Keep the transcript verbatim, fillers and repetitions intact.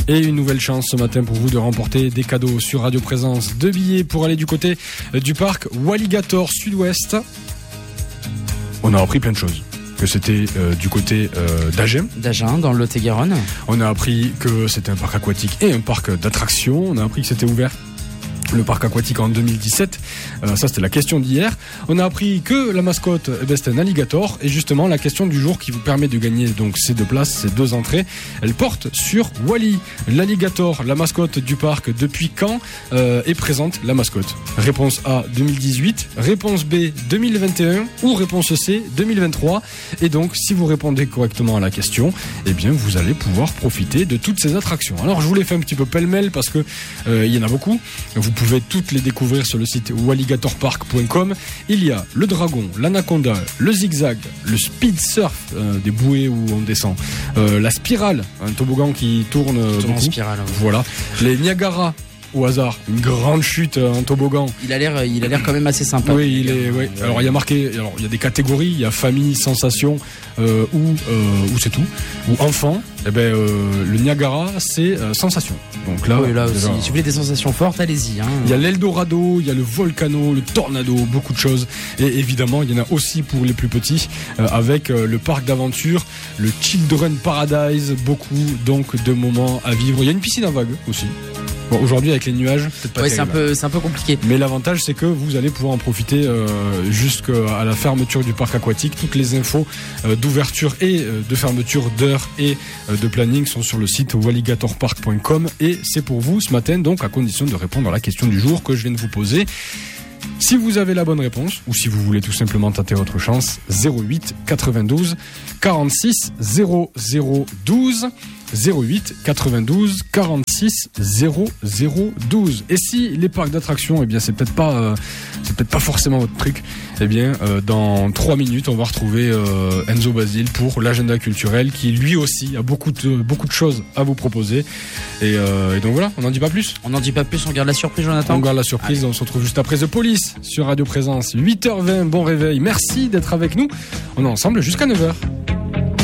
Et une nouvelle chance ce matin pour vous de remporter des cadeaux sur Radio Présence. Deux billets pour aller du côté du parc Walligator Sud-Ouest. On a appris plein de choses. Que c'était euh, du côté euh, d'Agen. D'Agen, dans le Lot-et-Garonne. On a appris que c'était un parc aquatique et un parc d'attractions. On a appris que c'était ouvert. Le parc aquatique en deux mille dix-sept, euh, ça c'était la question d'hier. On a appris que la mascotte, eh ben, c'était un alligator. Et justement la question du jour qui vous permet de gagner donc ces deux places, ces deux entrées, elle porte sur Wally. L'alligator, la mascotte du parc, depuis quand euh, est présente la mascotte? Réponse A deux mille dix-huit, réponse B deux mille vingt et un ou réponse C deux mille vingt-trois. Et donc si vous répondez correctement à la question, eh bien vous allez pouvoir profiter de toutes ces attractions. Alors je vous les fais un petit peu pêle-mêle parce que euh, il y en a beaucoup. Vous Vous pouvez toutes les découvrir sur le site walligator park point com. Il y a le dragon, l'anaconda, le zigzag, le speed surf, euh, des bouées où on descend, euh, la spirale, un toboggan qui tourne, Tourne beaucoup. en spirale, ouais. Voilà, les Niagara. Au hasard, une grande chute en toboggan. Il a l'air, il a l'air quand même assez sympa. Oui, il est. Oui. Alors il y a marqué. Alors il y a des catégories. Il y a famille, sensation, euh, ou euh, ou c'est tout. Ou enfant. Eh ben euh, le Niagara, c'est euh, sensation. Donc là, oui, là aussi. déjà, Si vous voulez des sensations fortes, allez-y. Hein. Il y a l'Eldorado, il y a le Volcano, le Tornado, beaucoup de choses. Et évidemment, il y en a aussi pour les plus petits, euh, avec euh, le parc d'aventure, le Children Paradise, beaucoup donc de moments à vivre. Il y a une piscine à vagues aussi. Bon, aujourd'hui avec les nuages, peut-être pas ouais, c'est un terrible. peu, c'est un peu compliqué. Mais l'avantage, c'est que vous allez pouvoir en profiter euh, jusqu'à la fermeture du parc aquatique. Toutes les infos euh, d'ouverture et euh, de fermeture d'heures et euh, de planning sont sur le site walligator park point com. Et c'est pour vous ce matin, donc à condition de répondre à la question du jour que je viens de vous poser. Si vous avez la bonne réponse, ou si vous voulez tout simplement tenter votre chance, zéro huit quatre-vingt-douze quarante-six zéro zéro douze. zéro huit quatre-vingt-douze quarante-six zéro zéro douze. Et si les parcs d'attractions, eh bien c'est peut-être pas euh, c'est peut-être pas forcément votre truc, eh bien euh, dans trois minutes on va retrouver euh, Enzo Basile pour l'agenda culturel qui lui aussi a beaucoup de beaucoup de choses à vous proposer. Et, euh, et donc voilà, on n'en dit pas plus. On n'en dit pas plus, on garde la surprise, Jonathan. On garde la surprise. Allez. On se retrouve juste après The Police sur Radio Présence. huit heures vingt, bon réveil. Merci d'être avec nous. On est ensemble jusqu'à neuf heures.